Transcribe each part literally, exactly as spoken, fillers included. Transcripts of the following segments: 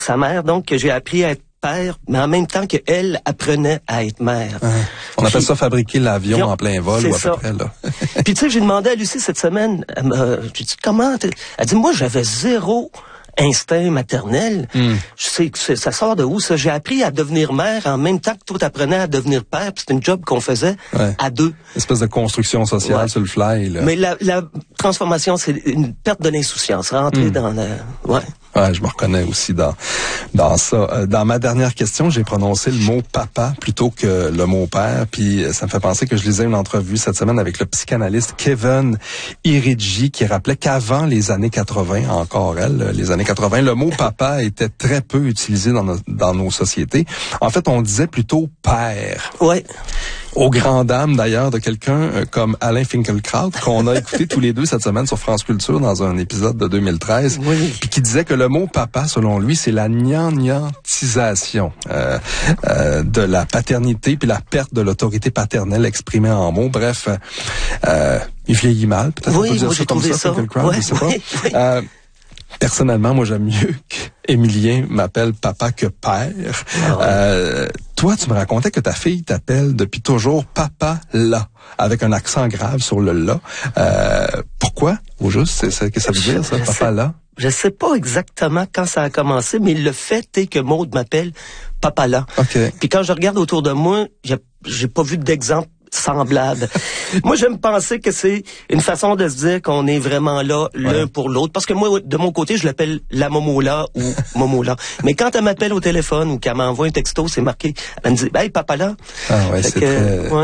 sa mère, donc, que j'ai appris à être père, mais en même temps qu'elle apprenait à être mère. Ouais. On appelle Puis, ça fabriquer l'avion Puis, en plein vol ou à ça. peu près, là. Puis, tu sais, j'ai demandé à Lucie cette semaine, elle m'a, j'ai dit, comment? T'es... Elle dit, moi, j'avais zéro instinct maternel. Mm. Je sais que ça sort de où, ça? J'ai appris à devenir mère en même temps que toi t'apprenais à devenir père, puis c'est une job qu'on faisait ouais. à deux. Une espèce de construction sociale ouais. sur le fly, là. Mais la, la transformation, c'est une perte de l'insouciance. Rentrer mm. dans le... Ouais. Ouais, je me reconnais aussi dans dans ça. Dans ma dernière question, j'ai prononcé le mot papa plutôt que le mot père, puis ça me fait penser que je lisais une entrevue cette semaine avec le psychanalyste Kevin Iridji qui rappelait qu'avant les années quatre-vingt, encore elle, les années quatre-vingt, le mot papa était très peu utilisé dans nos, dans nos sociétés. En fait, on disait plutôt père. Ouais. Aux grandes dames, d'ailleurs, de quelqu'un comme Alain Finkielkraut, qu'on a écouté tous les deux cette semaine sur France Culture dans un épisode de deux mille treize, oui. puis qui disait que le mot papa, selon lui, c'est la gnangnatisation euh, euh, de la paternité puis la perte de l'autorité paternelle exprimée en mots. Bref, euh, il vieillit mal, peut-être oui, on peut dire moi, ça comme ça, ça. Finkielkraut, ouais, je sais oui, pas. Oui. Euh, Personnellement, moi, j'aime mieux qu'Émilien m'appelle papa que père. Ah ouais. euh, toi, tu me racontais que ta fille t'appelle depuis toujours papa là, avec un accent grave sur le là. Euh, pourquoi? Au juste, c'est ça que ça veut dire, ça, je papa sais, là? Je sais pas exactement quand ça a commencé, mais le fait est que Maude m'appelle papa là. Okay. Puis quand je regarde autour de moi, j'ai, j'ai pas vu d'exemple semblable. Moi, j'aime penser que c'est une façon de se dire qu'on est vraiment là l'un ouais. pour l'autre. Parce que moi, de mon côté, je l'appelle la Momola ou Momola. Mais quand elle m'appelle au téléphone ou qu'elle m'envoie un texto, c'est marqué. Elle me dit, hey, papa là. Ah ouais, fait c'est que, très... Ouais.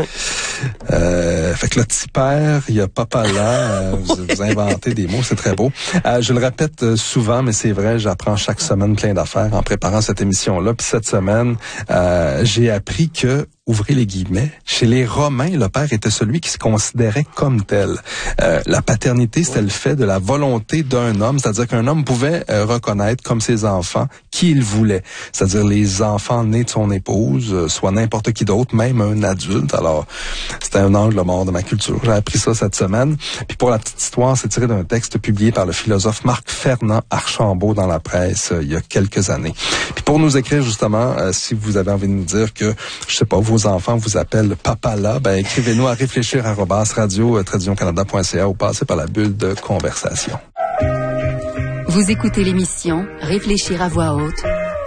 Euh, fait que le petit père, il y a papa là. Euh, vous, vous inventez des mots, c'est très beau. Euh, je le répète euh, souvent, mais c'est vrai, j'apprends chaque semaine plein d'affaires en préparant cette émission-là. Puis cette semaine, euh, j'ai appris que, ouvrez les guillemets, chez les Romains, le père était celui qui se considérait comme tel. Euh, la paternité, c'était le fait de la volonté d'un homme, c'est-à-dire qu'un homme pouvait euh, reconnaître comme ses enfants qui il voulait, c'est-à-dire les enfants nés de son épouse, euh, soit n'importe qui d'autre, même un adulte. Alors, c'était un angle mort de ma culture. J'ai appris ça cette semaine. Puis pour la petite histoire, c'est tiré d'un texte publié par le philosophe Marc-Fernand Archambault dans la presse euh, il y a quelques années. Puis pour nous écrire justement, euh, si vous avez envie de nous dire que, je sais pas, vos enfants vous appellent papa là, ben écrivez-nous à réfléchir arobase radio télévision canada point c a ou passez par la bulle de conversation. Vous écoutez l'émission Réfléchir à voix haute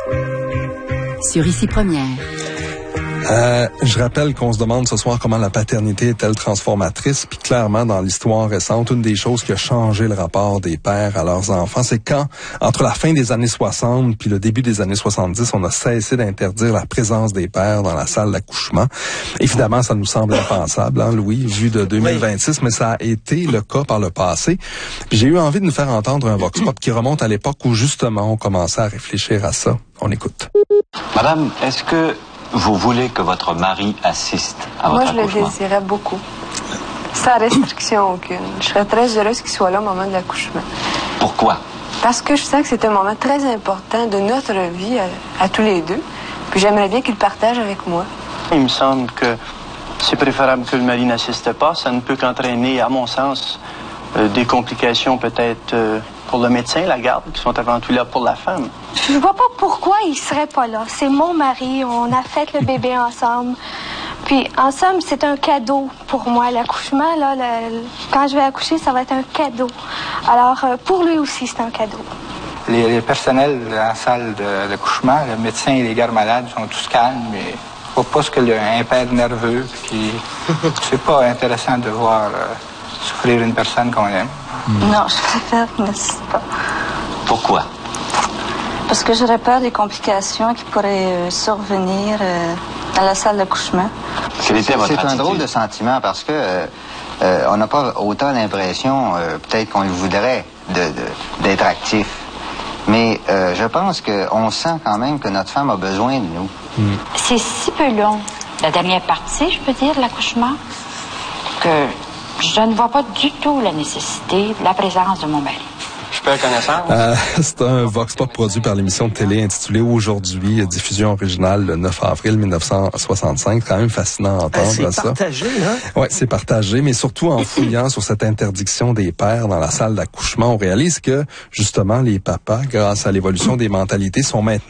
sur Ici Première. Euh, je rappelle qu'on se demande ce soir comment la paternité est-elle transformatrice, puis clairement dans l'histoire récente, une des choses qui a changé le rapport des pères à leurs enfants, c'est quand, entre la fin des années soixante puis le début des années soixante-dix, on a cessé d'interdire la présence des pères dans la salle d'accouchement. Évidemment, ça nous semble impensable, hein, Louis, vu de deux mille vingt-six, mais ça a été le cas par le passé. Puis j'ai eu envie de nous faire entendre un vox pop qui remonte à l'époque où justement on commençait à réfléchir à ça. On écoute. Madame, est-ce que vous voulez que votre mari assiste à votre accouchement? Moi, je le désirais beaucoup. Sans restriction aucune. Je serais très heureuse qu'il soit là au moment de l'accouchement. Pourquoi? Parce que je sens que c'est un moment très important de notre vie à, à tous les deux. Puis j'aimerais bien qu'il le partage avec moi. Il me semble que c'est préférable que le mari n'assiste pas. Ça ne peut qu'entraîner, à mon sens, euh, des complications peut-être euh, pour le médecin, la garde, qui sont avant tout là pour la femme. Je vois pas pourquoi il serait pas là. C'est mon mari, on a fait le bébé ensemble. Puis, en somme, c'est un cadeau pour moi. L'accouchement, là, le, quand je vais accoucher, ça va être un cadeau. Alors, euh, pour lui aussi, c'est un cadeau. Les, les personnels de la salle de, d'accouchement, le médecin et les gardes malades sont tous calmes, mais je vois pas ce que le, un père nerveux, puis c'est pas intéressant de voir euh, souffrir une personne qu'on aime. Mmh. Non, je préfère qu'il n'assiste pas. Pourquoi? Parce que j'aurais peur des complications qui pourraient euh, survenir euh, dans la salle d'accouchement. Quelle était votre C'est attitude? un drôle de sentiment parce que euh, euh, on n'a pas autant l'impression, euh, peut-être qu'on le voudrait, de, de, d'être actif. Mais euh, je pense qu'on sent quand même que notre femme a besoin de nous. Mmh. C'est si peu long, la dernière partie, je peux dire, de l'accouchement, que je ne vois pas du tout la nécessité de la présence de mon mari. Je perds connaissance. Euh, c'est un vox pop produit par l'émission de télé intitulée Aujourd'hui, diffusion originale le neuf avril mille neuf cent soixante-cinq. Quand même fascinant à entendre c'est ça. C'est partagé, hein? Ouais, c'est partagé, mais surtout en fouillant sur cette interdiction des pères dans la salle d'accouchement, on réalise que, justement, les papas, grâce à l'évolution des mentalités, sont maintenant